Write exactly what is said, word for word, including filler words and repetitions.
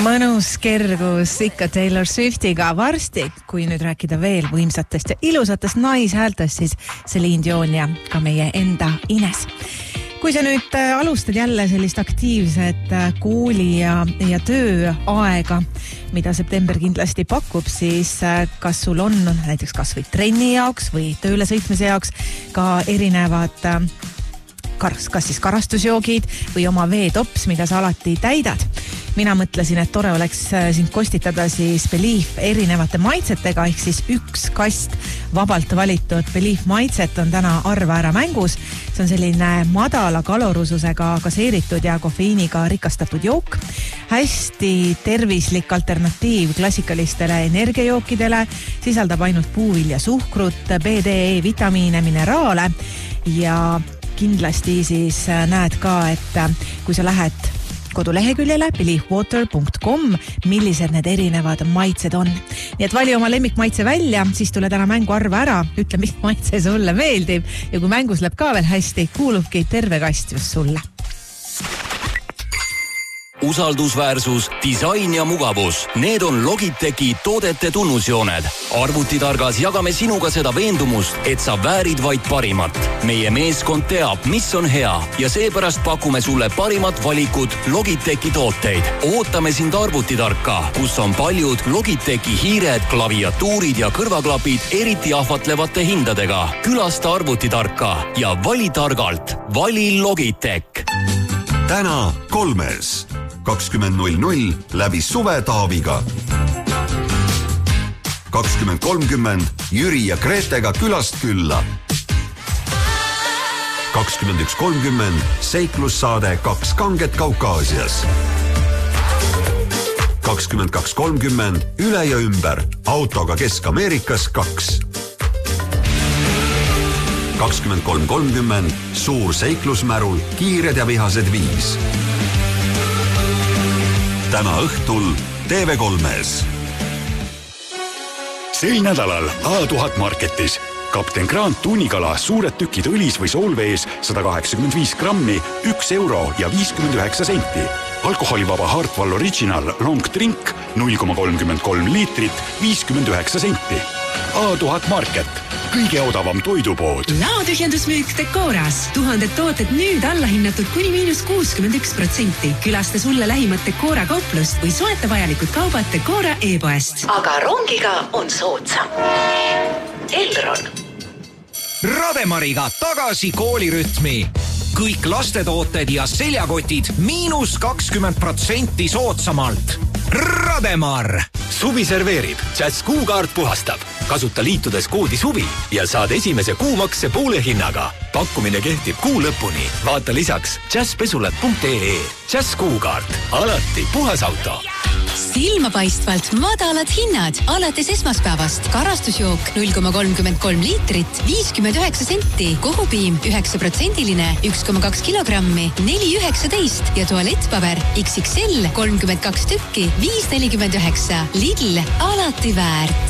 Mõnus kergus ikka Taylor Swiftiga varsti, kui nüüd rääkida veel võimsatest ja ilusatest naishäältest, siis Celine Dion ja ka meie enda Ines. Kui sa nüüd alustad jälle sellist aktiivset kooli ja, ja tööaega, mida september kindlasti pakub, siis kas sul on näiteks kas või trenni jaoks või tööle sõitmise jaoks ka erinevad kas, kas siis karastusjoogid või oma veetops, mida sa alati täidad. Mina mõtlesin, et tore oleks sind kostitada siis Belief erinevate maitsetega, ehk siis üks kast vabalt valitud Belief maitset on täna arva ära mängus. See on selline madala kalorususega gaseeritud ja kofeiiniga rikastatud jook. Hästi tervislik alternatiiv klassikalistele energiajookidele, sisaldab ainult puuvilja suhkrut, B D E vitamiine, mineraale ja kindlasti siis näed ka, et kui sa lähed koduleheküljele belief water punkt com, millised need erinevad maitsed on. Nii et vali oma lemmikmaitse välja, siis tule täna mängu arva ära, ütle, mis maitse sulle meeldib ja kui mängus läheb ka veel hästi, kuulubki terve kast just sulle. Usaldusväärsus, disain ja mugavus. Need on Logitechi toodete tunnusjooned. Arvutitargas jagame sinuga seda veendumust, et sa väärid vaid parimat. Meie meeskond teab, mis on hea ja seepärast pakume sulle parimat valikut Logitechi tooteid. Ootame sind arvutitarka, kus on paljud Logitechi hiired, klaviatuurid ja kõrvaklapid eriti ahvatlevate hindadega. Külasta arvutitarka ja vali targalt. Vali Logitech. Täna kolmes. kakskümmend null null läbi Suve Taaviga. kakskümmend kolmkümmend Jüri ja Gretega külast külla. kakskümmend üks kolmkümmend seiklussaade Kaks kanget Kaukaasias. kakskümmend kaks kolmkümmend üle ja ümber autoga Kesk-Ameerikas kaks. kakskümmend kolm kolmkümmend suur seiklusmärul Kiired ja vihased viis. Täna õhtul T V kolmes. Sel nädalal A tuhat Marketis. Kapten Grant tuunikala suured tükid õlis või soolvees sada kaheksakümmend viis grammi, üks euro ja viiskümmend üheksa senti. Alkoholivaba Hartwall Original Long Drink null koma kolmkümmend kolm liitrit, viiskümmend üheksa senti. A tuhat Market. Kõige odavam toidupood. Laotühjendusmüük Decoras. Tuhanded tooted nüüd allahinnatud kuni miinus kuuskümmend üks protsenti. Külasta sulle lähimat Decora kauplust või soeta vajalikud kaubad Decora e-poest. Aga rongiga on soodsam. Elron. Rademariga tagasi koolirütmi. Kõik lastetooted ja seljakotid miinus kakskümmend protsenti soodsamalt. Rademar! Suvi serveerib, Jazz Kuukaart puhastab. Kasuta liitudes koodi suvi ja saad esimese kuumakse poole hinnaga. Pakkumine kehtib kuu lõpuni. Vaata lisaks jazzpesulat punkt ee. Jazz Kuukaart. Alati puhas auto. Silmapaistvalt madalad hinnad. Alates esmaspäevast karastusjook null koma kolmkümmend kolm liitrit, viiskümmend üheksa senti. Kohupiim üheksa protsendiline, üks koma kaks kilogrammi, neli üheksateist ja tualettpaber X X L kolmkümmend kaks tükki, viis nelikümmend üheksa. Lidl alati väärt.